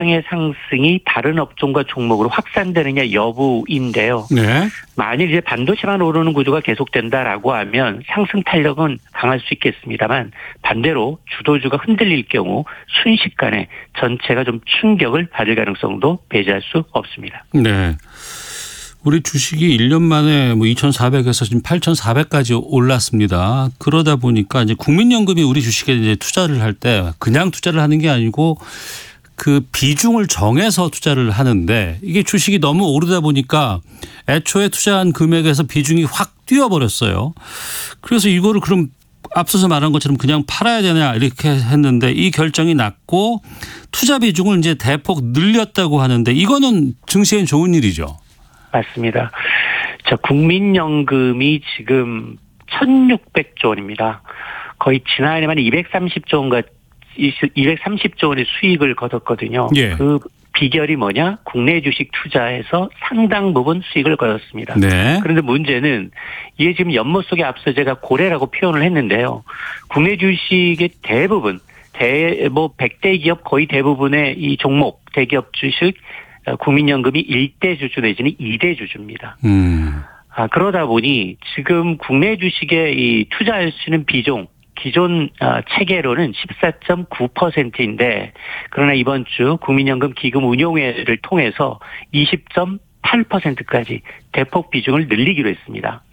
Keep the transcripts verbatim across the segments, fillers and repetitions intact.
의 상승이 다른 업종과 종목으로 확산되느냐 여부인데요. 네. 만일 이제 반도체만 오르는 구조가 계속된다라고 하면 상승 탄력은 강할 수 있겠습니다만 반대로 주도주가 흔들릴 경우 순식간에 전체가 좀 충격을 받을 가능성도 배제할 수 없습니다. 네. 우리 주식이 일 년 만에 뭐 이천사백에서 지금 팔천사백까지 올랐습니다. 그러다 보니까 이제 국민연금이 우리 주식에 이제 투자를 할 때 그냥 투자를 하는 게 아니고 그 비중을 정해서 투자를 하는데 이게 주식이 너무 오르다 보니까 애초에 투자한 금액에서 비중이 확 뛰어버렸어요. 그래서 이거를 그럼 앞서서 말한 것처럼 그냥 팔아야 되냐 이렇게 했는데 이 결정이 났고 투자 비중을 이제 대폭 늘렸다고 하는데 이거는 증시엔 좋은 일이죠. 맞습니다. 자, 국민연금이 지금 천육백조 원입니다. 거의 지난해만 이백삼십조 원과 이백삼십조 원의 수익을 거뒀거든요. 예. 그 비결이 뭐냐? 국내 주식 투자에서 상당 부분 수익을 거뒀습니다. 네. 그런데 문제는 이게 지금 연못 속에 앞서 제가 고래라고 표현을 했는데요. 국내 주식의 대부분, 대, 뭐 백 대 기업 거의 대부분의 이 종목, 대기업 주식, 국민연금이 일 대 주주 내지는 이 대 주주입니다. 음. 아, 그러다 보니 지금 국내 주식에 이 투자할 수 있는 비중, 기존 체계로는 십사 점 구 퍼센트인데 그러나 이번 주 국민연금 기금 운용회를 통해서 이십 점 팔 퍼센트까지 대폭 비중을 늘리기로 했습니다.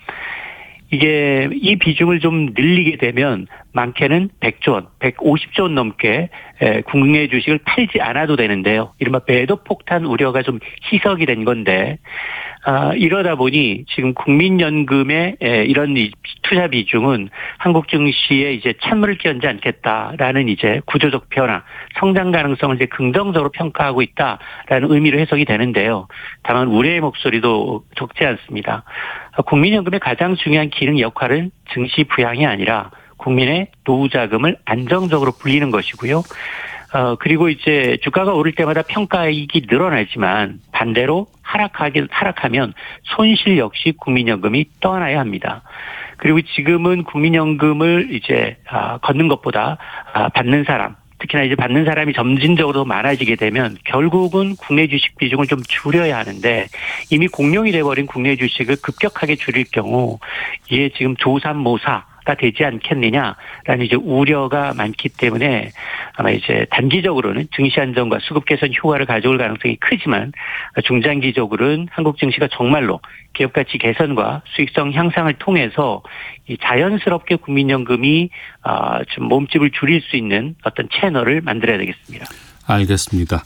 이게 이 비중을 좀 늘리게 되면 많게는 백조 원, 백오십조 원 넘게 국내 주식을 팔지 않아도 되는데요. 이른바 매도 폭탄 우려가 좀 희석이 된 건데 아, 이러다 보니 지금 국민연금의 이런 투자 비중은 한국 증시에 이제 찬물을 끼얹지 않겠다라는 이제 구조적 변화, 성장 가능성을 이제 긍정적으로 평가하고 있다라는 의미로 해석이 되는데요. 다만 우려의 목소리도 적지 않습니다. 국민연금의 가장 중요한 기능 역할은 증시 부양이 아니라 국민의 노후 자금을 안정적으로 불리는 것이고요. 어, 그리고 이제 주가가 오를 때마다 평가이익이 늘어나지만 반대로 하락하긴, 하락하면 손실 역시 국민연금이 떠안아야 합니다. 그리고 지금은 국민연금을 이제, 아, 걷는 것보다, 아, 받는 사람, 특히나 이제 받는 사람이 점진적으로 많아지게 되면 결국은 국내 주식 비중을 좀 줄여야 하는데 이미 공룡이 돼버린 국내 주식을 급격하게 줄일 경우 이게 지금 조삼모사 가 되지 않겠느냐라는 이제 우려가 많기 때문에 아마 이제 단기적으로는 증시 안정과 수급 개선 효과를 가져올 가능성이 크지만 중장기적으로는 한국 증시가 정말로 기업 가치 개선과 수익성 향상을 통해서 이 자연스럽게 국민연금이 좀 몸집을 줄일 수 있는 어떤 채널을 만들어야 되겠습니다. 알겠습니다.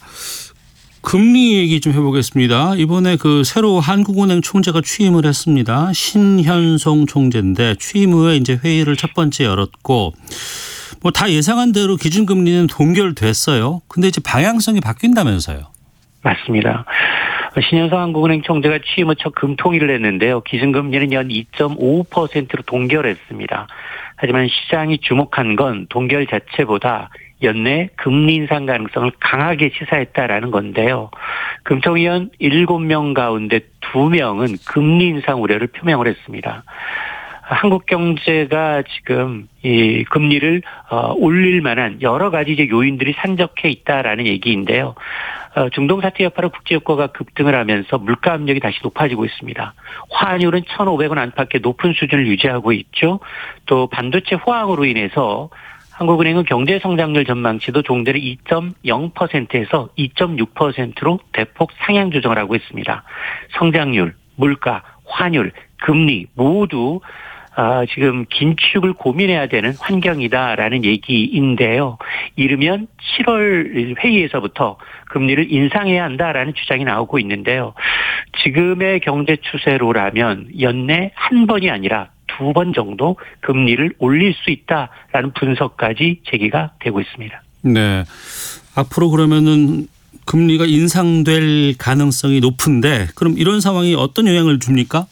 금리 얘기 좀 해보겠습니다. 이번에 그 새로 한국은행 총재가 취임을 했습니다. 신현송 총재인데 취임 후에 이제 회의를 첫 번째 열었고 뭐 다 예상한 대로 기준금리는 동결됐어요. 근데 이제 방향성이 바뀐다면서요. 맞습니다. 신현성 한국은행 총재가 취임 후 첫 금통위를 했는데요. 기준금리는 연 이 점 오오 퍼센트로 동결했습니다. 하지만 시장이 주목한 건 동결 자체보다 연내 금리 인상 가능성을 강하게 시사했다라는 건데요. 금통위원 일곱 명 가운데 두 명은 금리 인상 우려를 표명을 했습니다. 한국 경제가 지금 이 금리를 어, 올릴 만한 여러 가지 이제 요인들이 산적해 있다라는 얘기인데요. 어, 중동 사태 여파로 국제 유가가 급등을 하면서 물가 압력이 다시 높아지고 있습니다. 환율은 천오백 원 안팎의 높은 수준을 유지하고 있죠. 또 반도체 호황으로 인해서 한국은행은 경제 성장률 전망치도 종대로 이 점 영 퍼센트에서 이 점 육 퍼센트로 대폭 상향 조정을 하고 있습니다. 성장률, 물가, 환율, 금리 모두 아, 지금 긴축을 고민해야 되는 환경이다라는 얘기인데요. 이르면 칠월 회의에서부터 금리를 인상해야 한다라는 주장이 나오고 있는데요. 지금의 경제 추세로라면 연내 한 번이 아니라 두 번 정도 금리를 올릴 수 있다라는 분석까지 제기가 되고 있습니다. 네. 앞으로 그러면은 금리가 인상될 가능성이 높은데 그럼 이런 상황이 어떤 영향을 줍니까?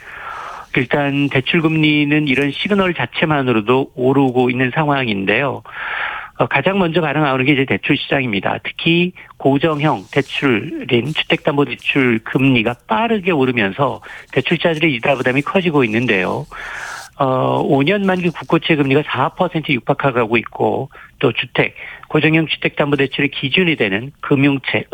일단 대출금리는 이런 시그널 자체만으로도 오르고 있는 상황인데요. 가장 먼저 반응하는 게 이제 대출 시장입니다. 특히 고정형 대출인 주택담보대출 금리가 빠르게 오르면서 대출자들의 이자 부담이 커지고 있는데요. 어, 오 년 만기 국고채 금리가 사 퍼센트 육박하고 있고 또 주택, 고정형 주택담보대출의 기준이 되는 금융채,